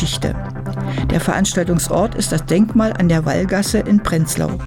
Geschichte. Der Veranstaltungsort ist das Denkmal an der Wallgasse in Prenzlau.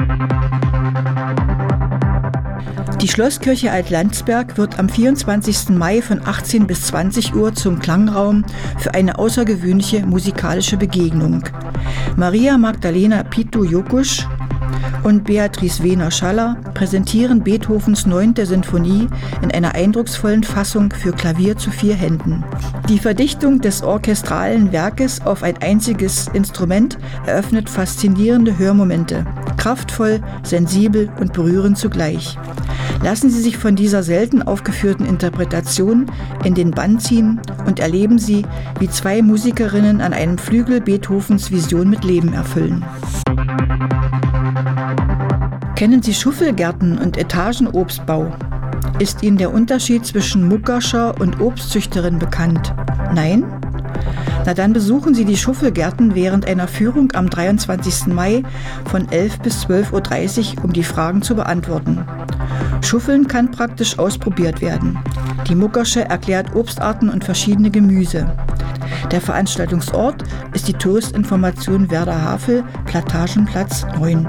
Die Schlosskirche Altlandsberg wird am 24. Mai von 18 bis 20 Uhr zum Klangraum für eine außergewöhnliche musikalische Begegnung. Maria Magdalena Pitu-Jokusch und Beatrice Wehner-Schaller präsentieren Beethovens 9. Sinfonie in einer eindrucksvollen Fassung für Klavier zu 4 Händen. Die Verdichtung des orchestralen Werkes auf ein einziges Instrument eröffnet faszinierende Hörmomente, kraftvoll, sensibel und berührend zugleich. Lassen Sie sich von dieser selten aufgeführten Interpretation in den Bann ziehen und erleben Sie, wie 2 Musikerinnen an einem Flügel Beethovens Vision mit Leben erfüllen. Kennen Sie Schuffelgärten und Etagenobstbau? Ist Ihnen der Unterschied zwischen Muckerscher und Obstzüchterin bekannt? Nein? Na dann besuchen Sie die Schuffelgärten während einer Führung am 23. Mai von 11 bis 12.30 Uhr, um die Fragen zu beantworten. Schuffeln kann praktisch ausprobiert werden. Die Muckersche erklärt Obstarten und verschiedene Gemüse. Der Veranstaltungsort ist die Touristinformation Werder Havel, Plantagenplatz 9.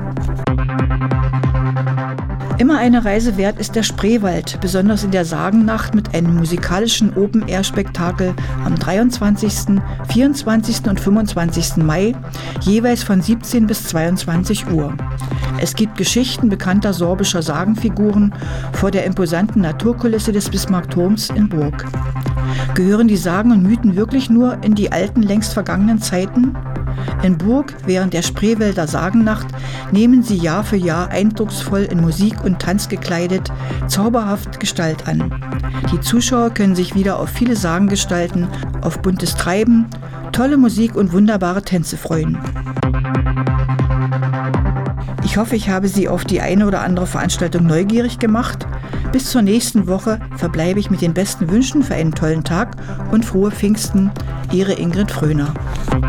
Immer eine Reise wert ist der Spreewald, besonders in der Sagennacht mit einem musikalischen Open-Air-Spektakel am 23., 24. und 25. Mai, jeweils von 17 bis 22 Uhr. Es gibt Geschichten bekannter sorbischer Sagenfiguren vor der imposanten Naturkulisse des Bismarckturms in Burg. Gehören die Sagen und Mythen wirklich nur in die alten, längst vergangenen Zeiten? In Burg während der Spreewälder Sagennacht nehmen sie Jahr für Jahr eindrucksvoll in Musik und Tanz gekleidet, zauberhaft Gestalt an. Die Zuschauer können sich wieder auf viele Sagengestalten, auf buntes Treiben, tolle Musik und wunderbare Tänze freuen. Ich hoffe, ich habe Sie auf die eine oder andere Veranstaltung neugierig gemacht. Bis zur nächsten Woche verbleibe ich mit den besten Wünschen für einen tollen Tag und frohe Pfingsten. Ihre Ingrid Fröner.